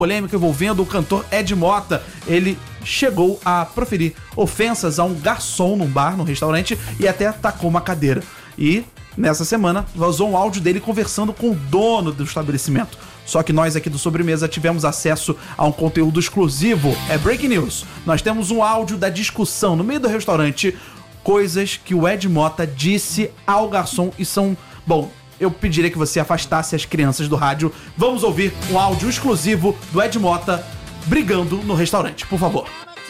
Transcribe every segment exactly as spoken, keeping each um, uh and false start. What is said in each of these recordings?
polêmica envolvendo o cantor Ed Mota. Ele chegou a proferir ofensas a um garçom num bar, num restaurante, e até atacou uma cadeira. E nessa semana vazou um áudio dele conversando com o dono do estabelecimento. Só que nós aqui do Sobremesa tivemos acesso a um conteúdo exclusivo. É Breaking News. Nós temos um áudio da discussão no meio do restaurante, coisas que o Ed Mota disse ao garçom e são... Bom, eu pediria que você afastasse as crianças do rádio. Vamos ouvir um áudio exclusivo do Ed Mota brigando no restaurante, por favor.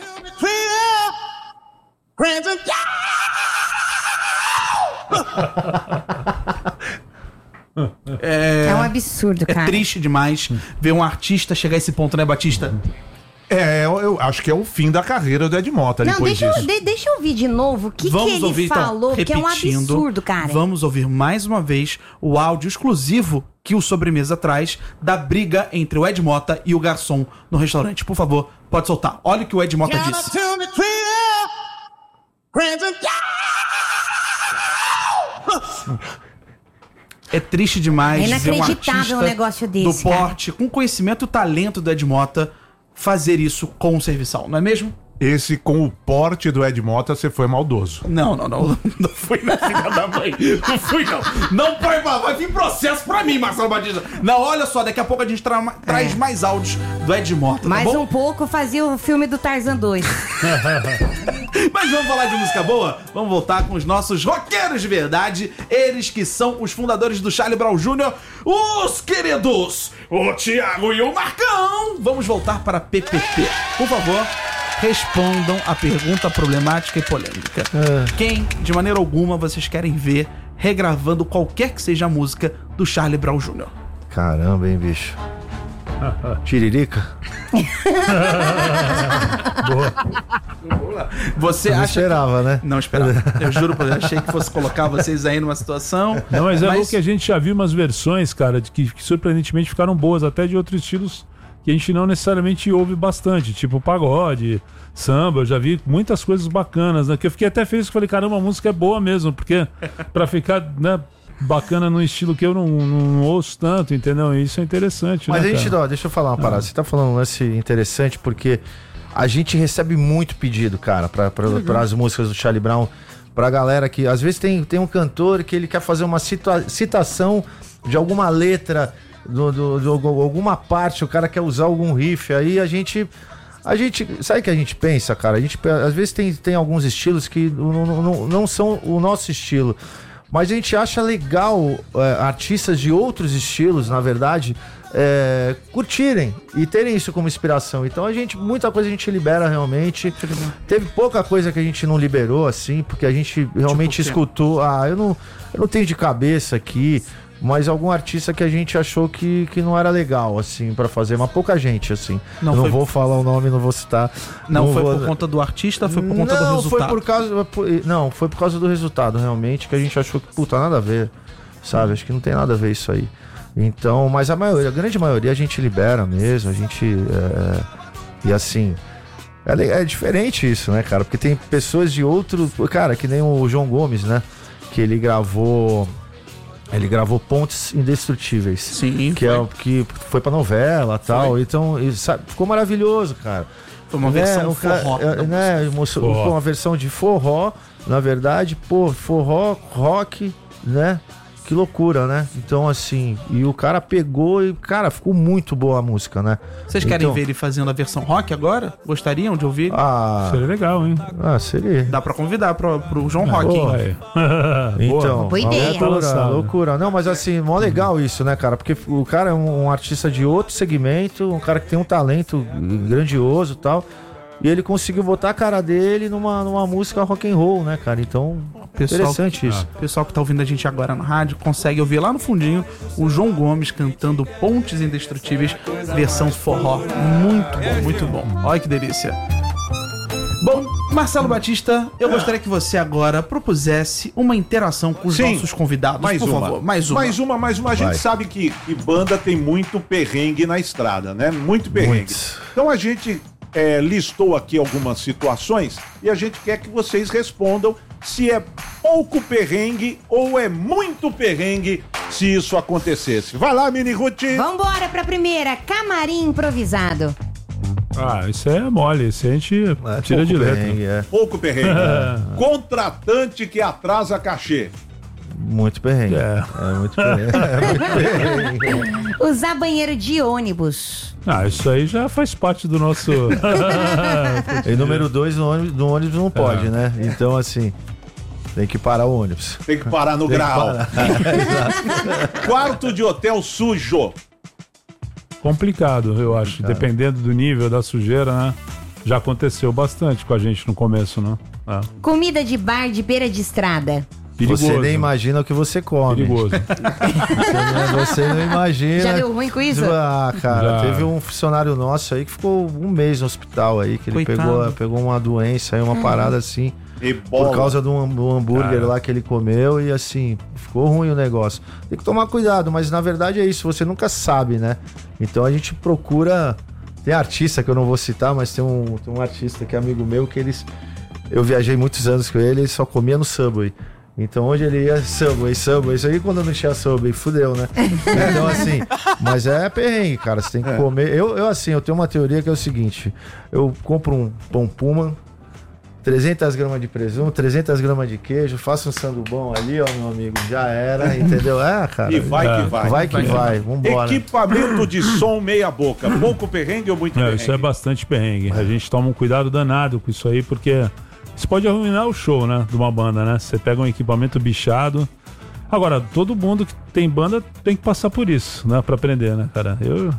É, é um absurdo, cara. É triste demais ver um artista chegar a esse ponto, né, Batista? É, eu, eu acho que é o fim da carreira do Ed Mota. Não, depois deixa, disso. eu, de, deixa eu ouvir de novo o que, que ele ouvir, falou, então, que é um absurdo, cara. Vamos ouvir mais uma vez o áudio exclusivo que o Sobremesa traz da briga entre o Ed Mota e o garçom no restaurante. Por favor, pode soltar. Olha o que o Ed Mota disse. É triste demais é ver um artista um negócio desse, do porte, cara. com conhecimento e talento do Ed Mota, fazer isso com o serviçal, não é mesmo? Esse, com o porte do Ed Mota, você foi maldoso. Não, não, não. Não fui na filha da mãe. Não fui, não. Não põe, vai vir processo pra mim, Marcelo Batista. Não, olha só, daqui a pouco a gente tra traz é. mais áudios do Ed Mota, tá mais bom? um pouco fazia o filme do Tarzan dois. Mas vamos falar de música boa? Vamos voltar com os nossos roqueiros de verdade. Eles que são os fundadores do Charlie Brown Júnior, os queridos, o Thiago e o Marcão. Vamos voltar para P P P. Por favor, respondam a pergunta problemática e polêmica. É. Quem, de maneira alguma, vocês querem ver regravando qualquer que seja a música do Charlie Brown Júnior? Caramba, hein, bicho? Tiririca? Boa. Você Não acha esperava, que... né? Não esperava. Eu juro pra você, achei que fosse colocar vocês aí numa situação. Não, mas é mas... bom que a gente já viu umas versões, cara, de que, que surpreendentemente ficaram boas, até de outros estilos que a gente não necessariamente ouve bastante, tipo pagode, samba. Eu já vi muitas coisas bacanas, né? Que eu fiquei até feliz, que falei, caramba, a música é boa mesmo, porque pra ficar, né, bacana num estilo que eu não, não ouço tanto, entendeu? E isso é interessante, Mas né, a gente, cara? Ó, deixa eu falar uma parada. Ah. Você tá falando um lance interessante, porque a gente recebe muito pedido, cara, pra, pra, uhum. pra as músicas do Charlie Brown, pra galera que, às vezes, tem, tem um cantor que ele quer fazer uma cita- citação de alguma letra, do, do, do, do, alguma parte, o cara quer usar algum riff, aí a gente... A gente, sabe o que a gente pensa, cara? A gente, às vezes tem, tem alguns estilos que não, não, não são o nosso estilo, mas a gente acha legal é, artistas de outros estilos, na verdade, é, curtirem e terem isso como inspiração. Então a gente, muita coisa a gente libera realmente. Teve pouca coisa que a gente não liberou, assim, porque a gente realmente tipo escutou. Ah, eu não, eu não tenho de cabeça aqui, mas algum artista que a gente achou que, que não era legal, assim, pra fazer, mas pouca gente, assim. Não, não foi... vou falar o nome, não vou citar. Não, não foi vou... por conta do artista, foi por conta não, do resultado? Foi por causa, não, foi por causa do resultado, realmente, que a gente achou que, puta, nada a ver, sabe? Acho que não tem nada a ver isso aí. Então, mas a maioria, a grande maioria a gente libera mesmo, a gente, é, e assim... É, é diferente isso, né, cara? Porque tem pessoas de outro... Cara, que nem o João Gomes, né? Que ele gravou... Ele gravou Pontes Indestrutíveis. Sim, que foi. É, que foi pra novela e tal. Então, e, sabe, ficou maravilhoso, cara. Foi uma versão é, forró. É, né, mostrou, forró. Uma versão de forró, na verdade, pô, forró, rock, né? Que loucura, né? Então, assim, e o cara pegou e, cara, ficou muito boa a música, né? Vocês querem então, ver ele fazendo a versão rock agora? Gostariam de ouvir? Ah, seria legal, hein? Ah, seria. Dá pra convidar pro, pro João ah, Rock, boa, hein? Então, boa ideia. Loucura, loucura. Não, mas assim, mó legal isso, né, cara? Porque o cara é um, um artista de outro segmento, um cara que tem um talento grandioso e tal. E ele conseguiu botar a cara dele numa, numa música rock and roll, né, cara? Então, pessoal, interessante isso. O pessoal que tá ouvindo a gente agora na rádio consegue ouvir lá no fundinho o João Gomes cantando Pontes Indestrutíveis, versão forró. Muito bom, muito bom. Olha que delícia. Bom, Marcelo Batista, eu gostaria que você agora propusesse uma interação com os Sim, nossos convidados, mais por uma. favor. Mais uma. Mais uma, mais uma. A gente Vai. sabe que, que banda tem muito perrengue na estrada, né? Muito perrengue. Muitos. Então a gente é, listou aqui algumas situações e a gente quer que vocês respondam se é pouco perrengue ou é muito perrengue se isso acontecesse. Vai lá, Mini Ruth. Vambora pra primeira, camarim improvisado. Ah, isso é mole, isso a gente é, tira de letra. Perrengue, é. Pouco perrengue. Contratante que atrasa cachê. Muito perrengue. É. É muito perrengue. É muito perrengue. Usar banheiro de ônibus. Ah, isso aí já faz parte do nosso... E número dois, no ônibus, no ônibus não pode, é. né? Então, assim, tem que parar o ônibus. Tem que parar no Tem grau. Parar. Quarto de hotel sujo. Complicado, eu acho. Complicado. Dependendo do nível da sujeira, né? Já aconteceu bastante com a gente no começo, né? É. Comida de bar de beira de estrada. Perigoso. Você nem imagina o que você come. Perigoso. Você não, você não imagina. Já deu ruim com isso? Ah, cara, Já. teve um funcionário nosso aí que ficou um mês no hospital aí, que ele pegou, pegou uma doença aí, uma hum. parada assim. Ebola. Por causa do, do hambúrguer Cara. lá que ele comeu e assim, ficou ruim o negócio. Tem que tomar cuidado, mas na verdade é isso, você nunca sabe, né? Então a gente procura... Tem artista que eu não vou citar, mas tem um, tem um artista que é amigo meu que eles... Eu viajei muitos anos com ele, ele só comia no Subway. Então onde ele ia, Subway, Subway. Isso aí quando não tinha Subway, fudeu, né? Então assim, mas é perrengue, cara, você tem que é. comer. Eu, eu assim, eu tenho uma teoria que é o seguinte, eu compro um pão Puma, trezentas gramas de presunto, trezentas gramas de queijo, faço um sandubão ali, ó, meu amigo, já era, entendeu? É, cara. E vai é. que vai. Vai que vai, vai. Vambora. Equipamento de som meia boca. Pouco perrengue ou muito Não, perrengue? isso é bastante perrengue. A gente toma um cuidado danado com isso aí, porque isso pode arruinar o show, né? De uma banda, né? Você pega um equipamento bichado. Agora, todo mundo que tem banda tem que passar por isso, né? Pra aprender, né, cara? Eu...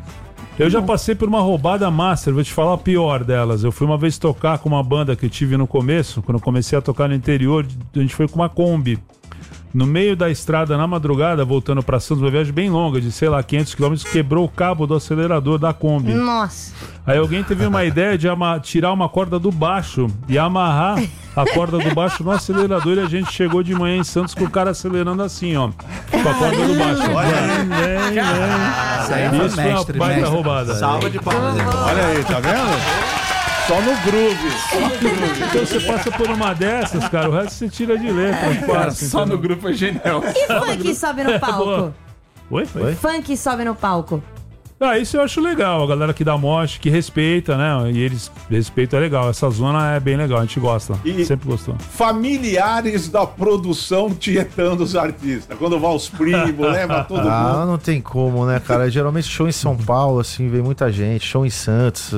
Eu já passei por uma roubada master, vou te falar a pior delas. Eu fui uma vez tocar com uma banda que eu tive no começo, quando eu comecei a tocar no interior, a gente foi com uma Kombi. No meio da estrada, na madrugada, voltando pra Santos, uma viagem bem longa, de sei lá, quinhentos quilômetros, quebrou o cabo do acelerador da Kombi. Nossa. Aí alguém teve uma ideia de ama- tirar uma corda do baixo e amarrar a corda do baixo no acelerador, e a gente chegou de manhã em Santos com o cara acelerando assim, ó, com a corda do baixo. Vem, vem, vem. Isso aí foi Isso foi uma mestre, baita mestre. roubada. Salva de palmas. Olha aí, tá vendo? Só no groove. Só no groove. Então você passa por uma dessas, cara, o resto você tira de letra. Fácil, Só no entendeu? grupo é genial. E funk sobe no palco? Oi? Oi? Funk sobe no palco. Ah, isso eu acho legal. A galera que dá moche, que respeita, né? E eles respeitam, é legal. Essa zona é bem legal, a gente gosta. E- Sempre gostou. Familiares da produção tietando os artistas. Quando vai os primos, leva todo Ah, mundo. não tem como, né, cara? Geralmente show em São Paulo, assim, vem muita gente. Show em Santos.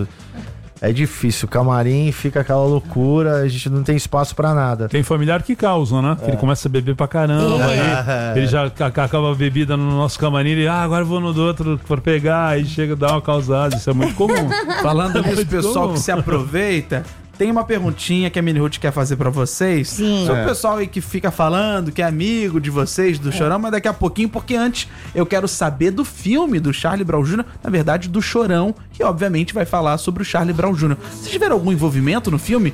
É difícil. Camarim fica aquela loucura, a gente não tem espaço pra nada. Tem familiar que causa, né? Que ele começa a beber pra caramba, É. aí ele já ca- ca- acaba a bebida no nosso camarim, ele, ah, agora eu vou no do outro pra pegar, aí chega a dar uma causada, isso é muito comum. Falando nesse Muito pessoal comum. que se aproveita, tem uma perguntinha que a Mini Ruth quer fazer pra vocês. Sim. Sobre É. o pessoal aí que fica falando, que é amigo de vocês, do Chorão, mas daqui a pouquinho, porque antes eu quero saber do filme do Charlie Brown Júnior, na verdade do Chorão, que obviamente vai falar sobre o Charlie Brown Júnior Vocês tiveram algum envolvimento no filme?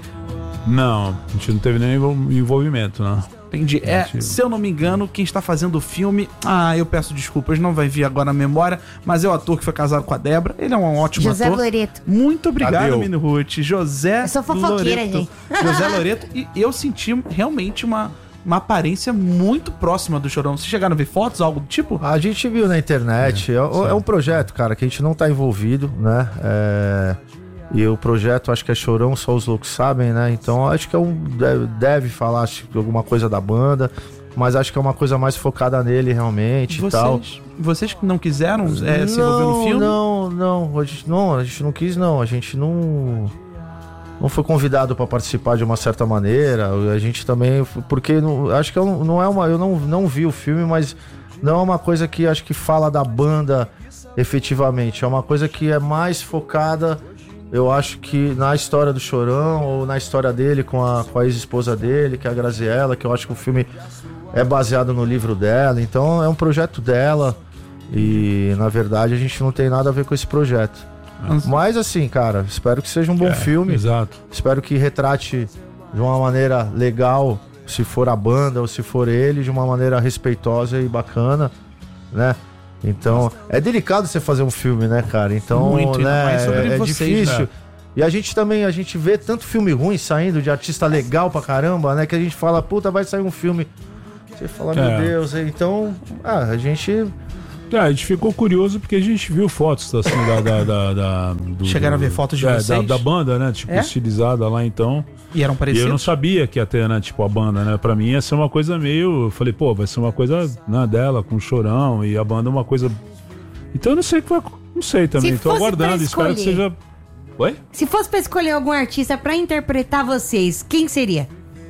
Não, a gente não teve nenhum envol- envolvimento, não. Entendi. É, Mentira. se eu não me engano, quem está fazendo o filme. Ah, eu peço desculpas, não vai vir agora na memória, mas é o ator que foi casado com a Débora. Ele é um ótimo José ator. Loreto. Muito obrigado, Tadeu. Mini Ruth. José Eu sou fofoqueira, Loreto. gente. José Loreto. E eu senti realmente uma, uma aparência muito próxima do Chorão. Vocês chegaram a ver fotos, algo do tipo? A gente viu na internet, é, é um projeto, cara, que a gente não tá envolvido, né? É, e o projeto, acho que é Chorão, só os loucos sabem, né? Então acho que é um, deve, deve falar acho, que alguma coisa da banda, mas acho que é uma coisa mais focada nele realmente e tal. Vocês, vocês que não quiseram é, se envolver no filme? Não, não, a gente não, a gente não quis, não. A gente não. Não foi convidado para participar de uma certa maneira. A gente também. Porque não, acho que eu não, não é uma. Eu não, não vi o filme, mas não é uma coisa que acho que fala da banda efetivamente. É uma coisa que é mais focada, eu acho que na história do Chorão, ou na história dele com a, com a ex-esposa dele, que é a Graziella, que eu acho que o filme é baseado no livro dela. Então é um projeto dela. E na verdade a gente não tem nada a ver com esse projeto. Mas assim, cara, espero que seja um bom É, filme. Exato. Espero que retrate de uma maneira legal, se for a banda ou se for ele, de uma maneira respeitosa e bacana, né? Então, é delicado você fazer um filme, né, cara? Então, Muito, ainda né, mais sobre é, é vocês, difícil. né? E a gente também, a gente vê tanto filme ruim saindo de artista legal pra caramba, né? Que a gente fala, puta, vai sair um filme Você fala, É. meu Deus, então, ah, a gente... É, a gente ficou curioso porque a gente viu fotos assim da. da, da, da do, Chegaram a ver fotos de é, vocês? Da, da banda, né? Tipo, É? estilizada lá então. E eram E parecidos? eu não sabia que ia ter, né? Tipo, a banda, né? Pra mim ia ser uma coisa meio. Eu falei, pô, vai ser uma coisa né, dela, com chorão, e a banda uma coisa. Então eu não sei o que vai. Não sei também. Se Tô fosse aguardando, pra espero que escolher. seja. Oi? Se fosse pra escolher algum artista pra interpretar vocês, quem seria?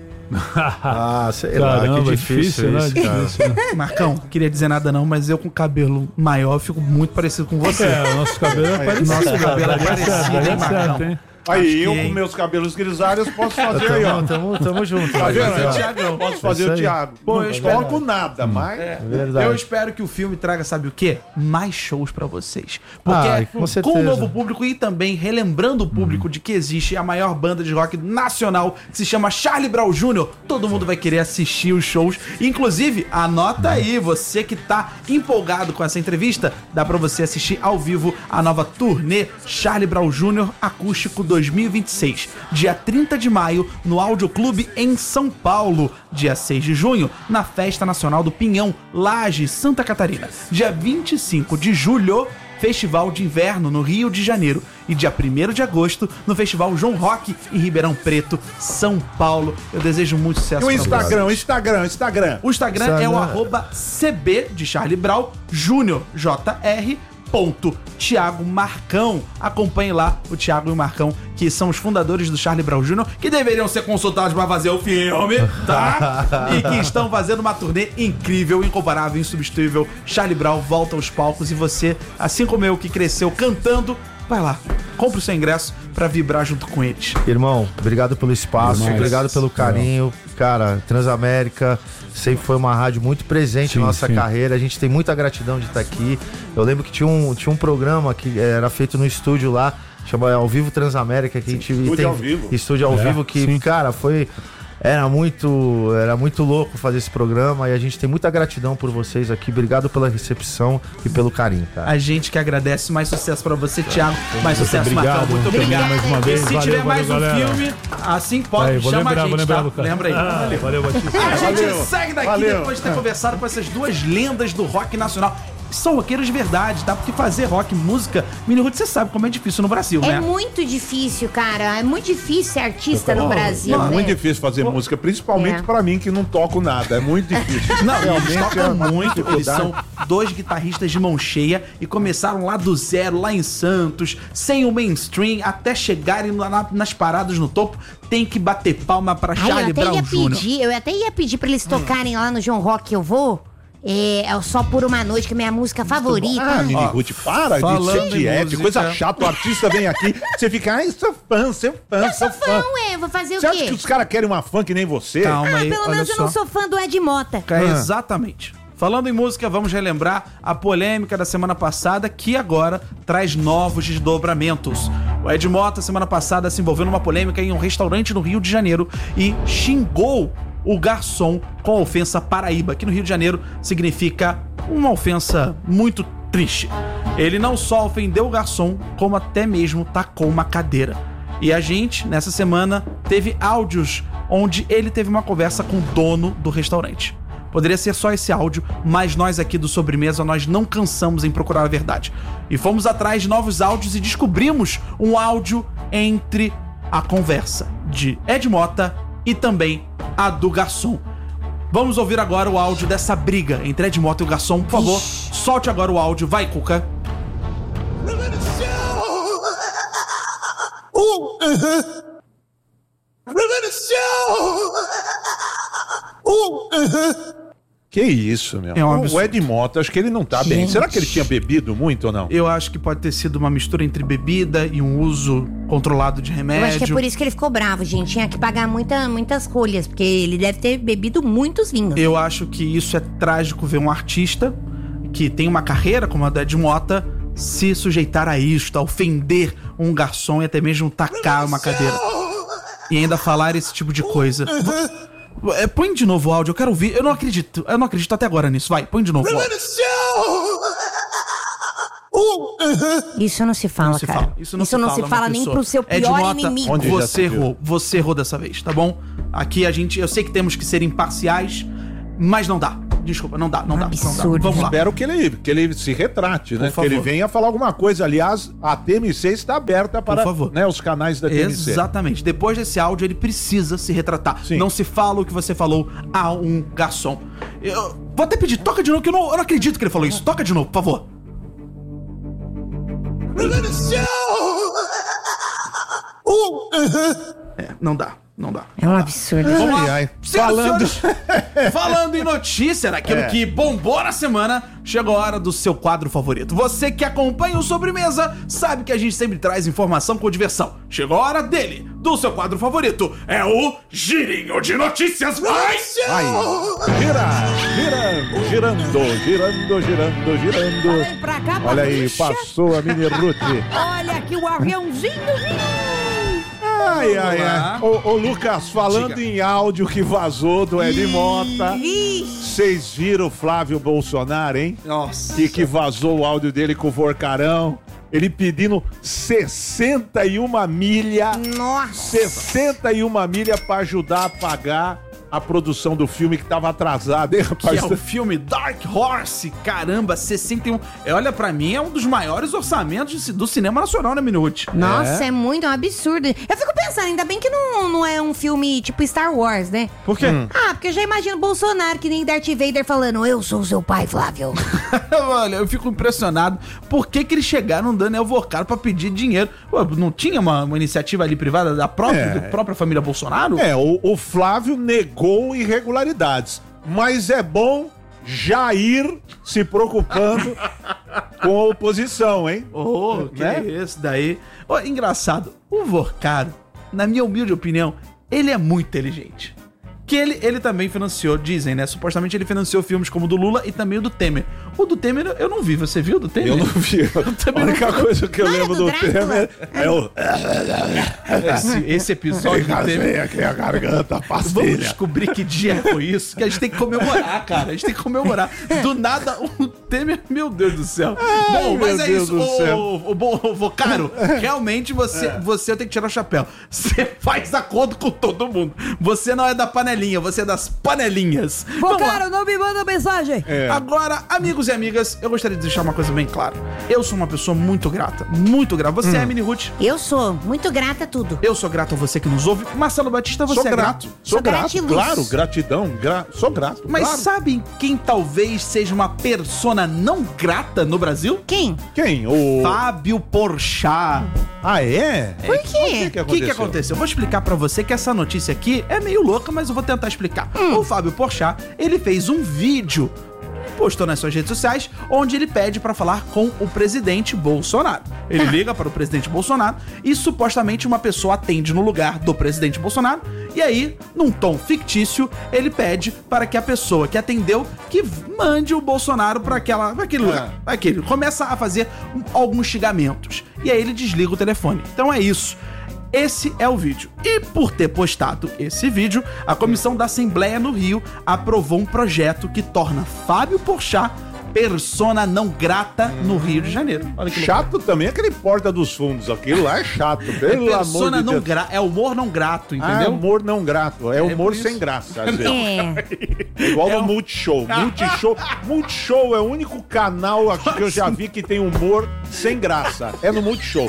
Ah, sei lá, Caramba, que difícil, né? isso, cara. Difícil, né? Marcão, queria dizer nada não, mas eu com cabelo maior fico muito parecido com você. É, o nosso cabelo é parecido. Nosso cabelo é Daria parecido, certo, hein, daria Marcão? certo, hein? Aí Acho eu que, com hein? meus cabelos grisalhos posso fazer aí, ó. Tamo, tamo, tamo junto. Tá vendo? Fazer o ó? Thiagão. Posso fazer Isso o aí. Thiago. Pô, eu Não espero- toco nada, mas... Verdade. Eu espero que o filme traga, sabe o quê? Mais shows pra vocês. Porque Ah, é com com certeza. o novo público e também relembrando o público de que existe a maior banda de rock nacional que se chama Charlie Brown Júnior Todo mundo vai querer assistir os shows. Inclusive, anota aí, você que tá empolgado com essa entrevista, dá pra você assistir ao vivo a nova turnê Charlie Brown Júnior Acústico dois mil e vinte e seis. Dia trinta de maio, no Áudio Clube em São Paulo. Dia seis de junho, na Festa Nacional do Pinhão, Lages, Santa Catarina. Dia vinte e cinco de julho, Festival de Inverno no Rio de Janeiro. E dia primeiro de agosto, no Festival João Rock em Ribeirão Preto, São Paulo. Eu desejo muito sucesso E o pra Instagram, o vocês. Instagram, Instagram. O Instagram é o Instagram. arroba cb de Charlie Brown Júnior, J R ponto Thiago Marcão. Acompanhe lá o Thiago e o Marcão, que são os fundadores do Charlie Brown Júnior, que deveriam ser consultados para fazer o filme, tá? E que estão fazendo uma turnê incrível, incomparável, insubstituível. Charlie Brown volta aos palcos e você, assim como eu, que cresceu cantando, vai lá, compra o seu ingresso pra vibrar junto com eles. Irmão, obrigado pelo espaço, Demais. obrigado pelo carinho. Cara, Transamérica sempre foi uma rádio muito presente Sim, na nossa sim. carreira. A gente tem muita gratidão de estar aqui. Eu lembro que tinha um, tinha um programa que era feito no estúdio lá, chama Ao Vivo Transamérica, que a gente Estúdio tem ao vivo. estúdio ao É, vivo que, sim. cara, foi era muito, era muito louco fazer esse programa e a gente tem muita gratidão por vocês aqui. Obrigado pela recepção e pelo carinho, cara. A gente que agradece. Mais sucesso pra você, Thiago. Mais sucesso, obrigado. Marcão. Muito Também obrigado. mais uma E vez. se Valeu, tiver valeu, mais um galera. filme, assim pode, Aí, vou chama lembrar, a vou gente, lembrar tá? do cara. Lembra aí. Ah, Valeu. valeu, Batista. A gente Valeu. segue daqui Valeu. depois de ter conversado com essas duas lendas do rock nacional. São roqueiros de verdade, tá? Porque fazer rock, música, Mini Ruth, você sabe como é difícil no Brasil, É né? muito difícil, cara. É muito difícil ser artista no Brasil, Não, é né? muito difícil fazer música, principalmente É. pra mim que não toco nada. É muito difícil. Não, eles realmente tocam é uma muito, eles dificuldade. são dois guitarristas de mão cheia e começaram lá do zero, lá em Santos, sem o mainstream, até chegarem lá na- nas paradas no topo, tem que bater palma pra Ai, eu Charlie até Brown ia Júnior pedir, eu até ia pedir pra eles tocarem lá no João Rock que eu vou. É, é o Só Por Uma Noite, que é minha música favorita. Ah, Mini Ó, Ruth, para de falando ser em tiete, música- coisa chata. O artista vem aqui, você fica, ai, sou fã, sou fã, Eu sou sou fã. fã, ué, vou fazer Você o acha que quê? os caras querem uma fã que nem você? Calma Ah, aí, pelo olha menos eu só. não sou fã do Ed Mota. É, exatamente. Falando em música, vamos relembrar a polêmica da semana passada, que agora traz novos desdobramentos. O Ed Mota, semana passada, se envolveu numa polêmica em um restaurante no Rio de Janeiro e xingou o garçom com a ofensa Paraíba, que no Rio de Janeiro significa uma ofensa muito triste. Ele não só ofendeu o garçom, como até mesmo tacou uma cadeira. E a gente, nessa semana, teve áudios onde ele teve uma conversa com o dono do restaurante. Poderia ser só esse áudio, mas nós aqui do Sobremesa, nós não cansamos em procurar a verdade. E fomos atrás de novos áudios e descobrimos um áudio entre a conversa de Ed Mota e também a do garçom. Vamos ouvir agora o áudio dessa briga entre Ed Mota e o garçom. Por favor, solte agora o áudio. Vai, Cuca. Que isso, meu. É um o absurdo. Ed Mota, acho que ele não tá bem. Gente. Será que ele tinha bebido muito ou não? Eu acho que pode ter sido uma mistura entre bebida e um uso controlado de Eu remédio. acho que é por isso que ele ficou bravo, gente. Tinha que pagar muita, muitas rolhas, porque ele deve ter bebido muitos vinhos. Eu acho que isso é trágico ver um artista que tem uma carreira como a da Ed Mota se sujeitar a isto, a ofender um garçom e até mesmo tacar uma cadeira. E ainda falar esse tipo de coisa. V- é, põe de novo o áudio, eu quero ouvir. Eu não acredito, eu não acredito até agora nisso. Vai, põe de novo o áudio. Isso não se fala, Não se cara. fala. Isso não se fala, se uma fala nem pessoa. pro seu Ed pior Mota, inimigo. Onde já Você se viu? errou, você errou dessa vez, tá bom? Aqui a gente, eu sei que temos que ser imparciais, Mas não dá. Desculpa, não dá, não dá. Não dá. Absurdo. Vamos lá. Espero que ele, que ele se retrate, né? Por Que ele favor. venha falar alguma coisa. Aliás, a T M C está aberta para favor. né, os canais da T M C. Exatamente. Depois desse áudio, ele precisa se retratar. Sim. Não se fala o que você falou a um garçom. Eu vou até pedir, toca de novo, que eu não, eu não acredito que ele falou isso. Toca de novo, por favor. É, não dá, não dá. É um absurdo. Vamos lá. ai. Senhoras e senhores, falando em notícia, daquilo É. que bombou na semana, chegou a hora do seu quadro favorito. Você que acompanha o Sobremesa sabe que a gente sempre traz informação com diversão. Chegou a hora dele, do seu quadro favorito. É o Girinho de Notícias Mais. Vai. Gira, girando, girando, girando, girando. Vem pra cá, Olha aí, Patrícia. passou a mini Ruth. Olha aqui o aviãozinho vindo. Ai, ai, lá. ai. Ô, ô, Lucas, falando Diga. em áudio que vazou do Ed Mota, Ixi. vocês viram o Flávio Bolsonaro, hein? Nossa. Que, que vazou o áudio dele com o Vorcarão. Ele pedindo sessenta e uma milha. Nossa. sessenta e uma milha pra ajudar a pagar a produção do filme que tava atrasado, hein, Que rapaz? é o filme Dark Horse. Caramba, sessenta e um. É, olha, pra mim é um dos maiores orçamentos de ci- do cinema nacional, né, Minuti? Nossa, é. muito, é um absurdo. Eu fico pensando, ainda bem que não, não é um filme tipo Star Wars, né? Por quê? Ah, porque eu já imagino o Bolsonaro que nem Darth Vader falando, eu sou seu pai, Flávio. Olha, eu fico impressionado. Por que que eles chegaram no Daniel Vorcaro pra pedir dinheiro? Pô, não tinha uma, uma iniciativa ali privada da própria, É. da própria família Bolsonaro? É, o, o Flávio negou irregularidades. Mas é bom Jair se preocupando com a oposição, hein? Oh, que Né? é esse daí? Ó, engraçado, o Vorcaro, na minha humilde opinião, ele é muito inteligente. Que ele, ele também financiou, dizem, né? Supostamente ele financiou filmes como o do Lula e também o do Temer. O do Temer eu não vi, você viu o do Temer? Eu não vi. também A única não- coisa que eu Não era lembro do do Drácula? Temer é o. Esse, esse episódio do Temer. Rasguei aqui a garganta, a Vamos pastilha. descobrir que dia foi isso, que a gente tem que comemorar, cara. A gente tem que comemorar. Do nada, o Temer, meu Deus do céu. Bom, meu mas é Deus isso, do o, céu. o, o, o Vocaro, realmente você, você tem que tirar o chapéu. Você faz acordo com todo mundo. Você não é da panelinha, você é das panelinhas. Pô, Vamos lá. cara, não me manda mensagem. É. Agora, amigos e amigas, eu gostaria de deixar uma coisa bem clara. Eu sou uma pessoa muito grata, muito grata. Você é, Mini Ruth? Eu sou muito grata a tudo. Eu sou grato a você que nos ouve. Marcelo Batista, você Sou é grato. grato. Sou Sou grato, gratiluz. claro. Gratidão. gra- Sou grato. Mas claro. sabem quem talvez seja uma persona não grata no Brasil? Quem? Quem? O. Fábio Porchat. Ah, é? Por O quê? que O que, que aconteceu? Eu vou explicar pra você que essa notícia aqui é meio louca, mas eu vou tentar explicar. O Fábio Porchat, ele fez um vídeo, postou nas suas redes sociais, onde ele pede pra falar com o presidente Bolsonaro. Ele liga para o presidente Bolsonaro e supostamente uma pessoa atende no lugar do presidente Bolsonaro. E aí, num tom fictício, ele pede para que a pessoa que atendeu que mande o Bolsonaro para aquela, pra aquele lugar. Aquele. Começa a fazer um- alguns xingamentos. E aí ele desliga o telefone. Então é isso. Esse é o vídeo. E por ter postado esse vídeo, a comissão da Assembleia no Rio aprovou um projeto que torna Fábio Porchat persona não grata no Rio de Janeiro. Olha que loucura. Chato também aquele Porta dos Fundos. Aquilo lá é chato. É Pelo amor persona de não Deus. grata, é humor não grato, Ah, entendeu? humor não grato. É, É humor por isso. sem graça, às vezes. É. Igual É no um- Multishow. Multishow. Multishow é o único canal acho que eu já vi que tem humor sem graça. É no Multishow.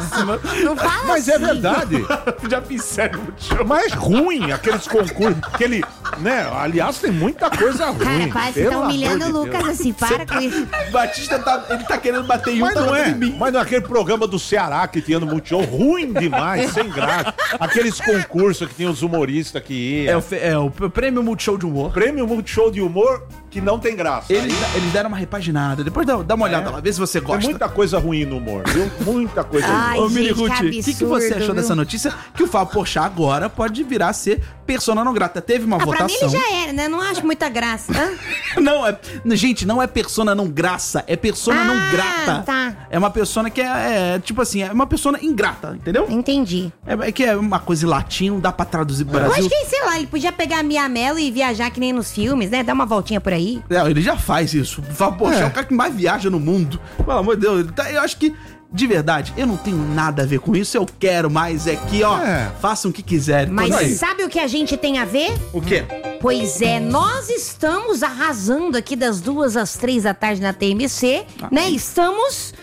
Não fala Mas é assim. verdade. Já fiz sério muito show. Mas ruim, aqueles concursos. Aquele, né? Aliás, tem muita coisa ruim. Cara, quase pelo tá humilhando amor o de Lucas Deus. assim, para com isso. Batista tá, ele tá querendo bater em um, Mas tá não batendo é, em mim. mas não é aquele programa do Ceará que tinha no Multishow, ruim demais, sem graça. Aqueles concursos que tinha os humoristas que É iam. o, fe- é o prêmio Multishow de humor. Prêmio Multishow de humor que não tem graça. Eles, eles deram uma repaginada. Depois dá, dá uma olhada lá, vê se você Tem gosta. muita coisa ruim no humor, viu? Muita coisa Ai, ruim. Ô, Mini gente, Ruth, que o que, que você absurdo, achou dessa viu? notícia? Que o Fábio Porchat agora pode virar a ser persona não grata. Teve uma Ah, pra mim votação. ele já era, né? Não acho muita graça. Hã? Não, é. Gente, não é persona não graça, é persona Ah, não grata. tá. É uma persona que é, é, tipo assim, é uma persona ingrata, entendeu? Entendi. É, é que é uma coisa em latim, não dá pra traduzir pro Eu Brasil. acho que, sei lá, ele podia pegar a Mia Mello e viajar que nem nos filmes, né? Dar uma voltinha por aí. É, ele já faz isso. O Fábio Porchat é. o cara que mais viaja no mundo. Pelo amor de Deus, ele tá- eu acho que, de verdade, eu não tenho nada a ver com isso. Eu quero mais é que, ó, É. façam o que quiserem. Mas Tô nem aí. sabe o que a gente tem a ver? O quê? Pois é, nós estamos arrasando aqui das duas às três da tarde na T M C, né? Estamos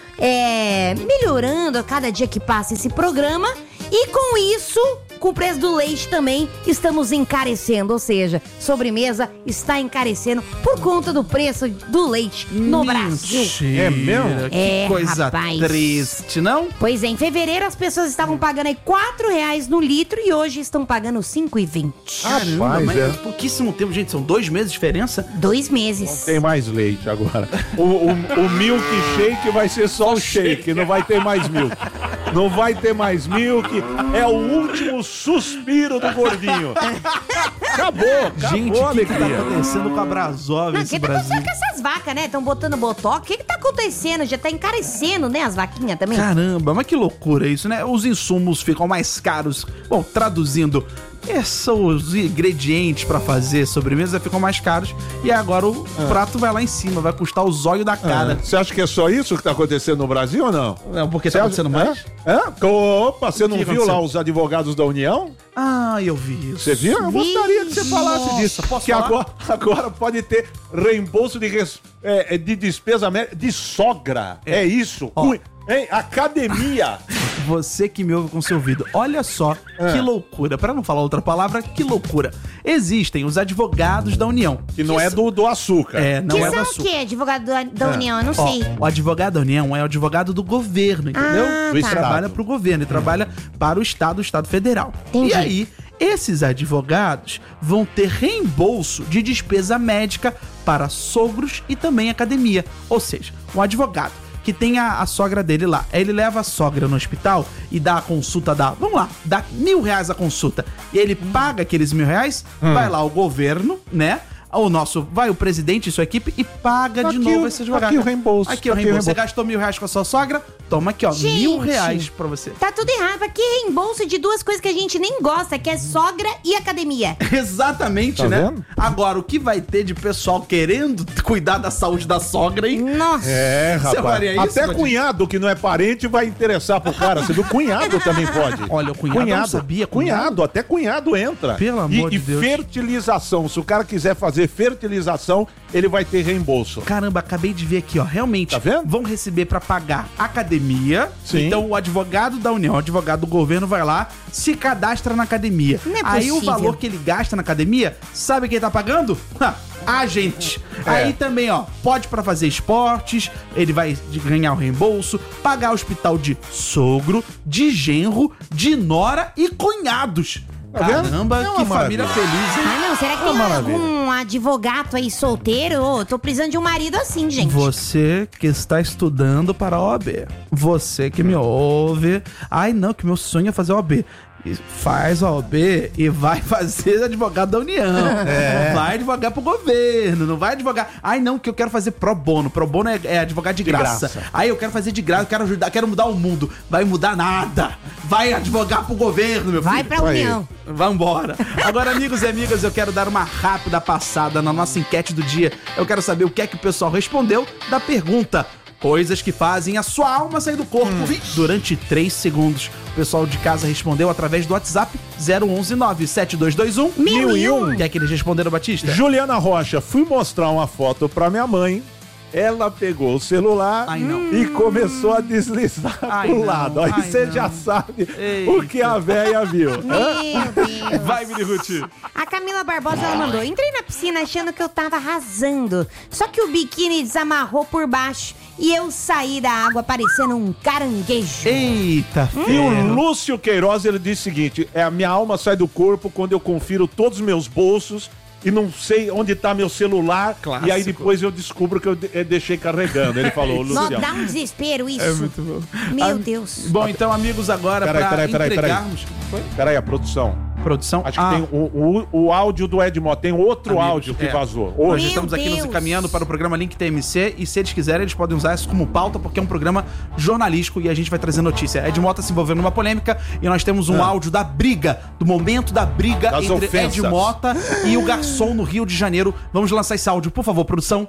é, melhorando a cada dia que passa esse programa e com isso, com o preço do leite também, estamos encarecendo, ou seja, sobremesa está encarecendo por conta do preço do leite no Brasil. Mentira, É mesmo? Que É, coisa rapaz. triste, não? Pois é, em fevereiro as pessoas estavam pagando aí quatro reais no litro e hoje estão pagando cinco reais e vinte. Caramba, Rapaz, mas é. é pouquíssimo tempo, gente. São dois meses de diferença? Dois meses. Tem mais leite agora. O, o, o milkshake vai ser só o shake, não vai ter mais milk. Não vai ter mais milk. É o último suspiro do gordinho. Acabou, acabou Gente, a o que, que tá alegria. acontecendo com a Brasov, Não, o esse que tá Brasil? acontecendo com essas vacas, né? Estão botando botox. O que que tá acontecendo? Já tá encarecendo, né? As vaquinhas também. Caramba, mas que loucura isso, né? Os insumos ficam mais caros. Bom, traduzindo, esses são os ingredientes pra fazer sobremesa ficam mais caros. E agora o prato vai lá em cima, vai custar o zóio da cara. Você acha que é só isso que tá acontecendo no Brasil ou não? É, porque tá acontecendo mais? É? Opa, você não que viu aconteceu? lá os advogados da União? Ah, eu vi isso. Você viu? Eu gostaria que você falasse Nossa, disso. posso que falar? agora, agora pode ter reembolso de, res- é, de despesa médica de sogra. É, isso. Ó. Ui, hein? Academia. Você que me ouve com seu ouvido, olha só É. que loucura. Pra não falar outra palavra, que loucura. Existem os advogados da União. Que não é do, do açúcar. É, não que é do são o açúcar. quê? Advogado da, da É. União? Eu não Ó, sei. o advogado da União é o advogado do governo, entendeu? Ah, Do tá. Estado. Trabalha para o governo e trabalha para o Estado, o Estado Federal. Entendi. E aí, esses advogados vão ter reembolso de despesa médica para sogros e também academia. Ou seja, um advogado que tem a, a sogra dele lá, ele leva a sogra no hospital e dá a consulta, dá, vamos lá, dá mil reais a consulta. E ele paga aqueles mil reais, vai lá o governo, né? O nosso, vai o presidente e sua equipe e paga de Aqui novo o- esse advogado. aqui o reembolso, Aqui o aqui o reembolso. Você reembolso. gastou mil reais com a sua sogra? Toma aqui, ó, Gente. mil reais pra você. Tá tudo errado. Aqui é reembolso de duas coisas que a gente nem gosta, que é sogra e academia. Exatamente, Tá né? vendo? Agora, o que vai ter de pessoal querendo cuidar da saúde da sogra, hein? Nossa. É, Você rapaz. faria isso, Até Badinho? cunhado que não é parente vai interessar pro cara. Você viu? Cunhado também pode. Olha, o cunhado eu não sabia, Cunhado, cunhado. até cunhado entra. Pelo e, amor de e Deus. fertilização. Se o cara quiser fazer fertilização, ele vai ter reembolso. Caramba, acabei de ver aqui, ó. Realmente, Tá vendo? vão receber pra pagar academia. Sim. Então, o advogado da União, o advogado do governo vai lá, se cadastra na academia. Não é Aí o possível. valor que ele gasta na academia, sabe quem tá pagando? Ha, a gente. É. Aí também, ó, pode pra fazer esportes, ele vai de- ganhar o reembolso, pagar hospital de sogro, de genro, de nora e cunhados. Tá vendo? Caramba, É uma que família maravilha. feliz, hein? Ah, não. Será que Uma tem maravilha. algum advogado aí solteiro? Ô, tô precisando de um marido assim, gente. Você que está estudando para a O A B. Você que me ouve. Ai, não, que meu sonho é fazer O A B. E faz a O A B e vai fazer advogado da União. Vai advogar pro governo, não vai advogar. Ai, não, que eu quero fazer pro bono. Pro bono é, é advogar de, graça. graça. Ai, eu quero fazer de graça, eu quero ajudar, quero mudar o mundo. Vai mudar nada. Vai advogar pro governo, meu filho. Vai pra Aí. União. Vambora. Agora, amigos e amigas, eu quero dar uma rápida passada na nossa enquete do dia. Eu quero saber o que é que o pessoal respondeu da pergunta. Coisas que fazem a sua alma sair do corpo durante três segundos. O pessoal de casa respondeu através do WhatsApp zero um um nove sete dois dois um Mil e um. Quer que eles responderam, Batista? Juliana Rocha, fui mostrar uma foto pra minha mãe. Ela pegou o celular Ai, não. e começou a deslizar Ai, pro não. lado. Aí Ai, você não. já sabe Eita. o que a véia viu. Hã? Meu Deus. Vai, Mini Ruth. A Camila Barbosa, ela mandou: entrei na piscina achando que eu tava arrasando. Só que o biquíni desamarrou por baixo e eu saí da água parecendo um caranguejo. Eita, E filho. o Lúcio Queiroz, ele disse o seguinte: é, a minha alma sai do corpo quando eu confiro todos os meus bolsos e não sei onde tá meu celular. Clássico. E aí depois eu descubro que eu de- eu deixei carregando. Ele falou, Nó, Luciano. dá um desespero isso. É muito bom. Meu Ah, Deus. Bom, então, amigos, agora Peraí, pra peraí, peraí, peraí. entregarmos... Foi? Peraí, a produção. Produção? Acho que Ah, tem o, o, o áudio do Edmó, tem outro amigos, áudio que é. vazou. Nós Hoje. Meu estamos aqui nos Deus. encaminhando para o programa Link T M C e se eles quiserem, eles podem usar isso como pauta, porque é um programa jornalístico e a gente vai trazer notícia. Ed Mota se envolveu numa polêmica e nós temos um Ah. áudio da briga, do momento da briga Das entre ofensas. Ed Mota e o garçom no Rio de Janeiro. Vamos lançar esse áudio, por favor, produção.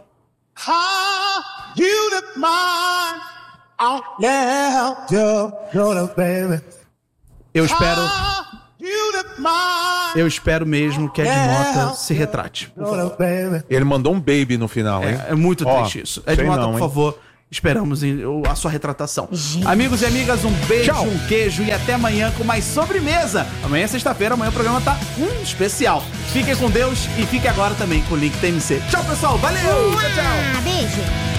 How you look mine out now, you're gonna baby. Eu espero, How you look mine. Eu espero mesmo que Ed Mota se retrate. Ele mandou um baby no final, hein? É, é muito Ó, triste isso. Ed sei Mota, não, por hein? favor, esperamos em- o- a sua retratação. Amigos e amigas, um beijo, Tchau. um queijo e até amanhã com mais sobremesa. Amanhã é sexta-feira, amanhã o programa tá hum, especial. Fiquem com Deus e fique agora também com o link T M C. Tchau, pessoal. Valeu! Tchau, tchau. Ah, beijo.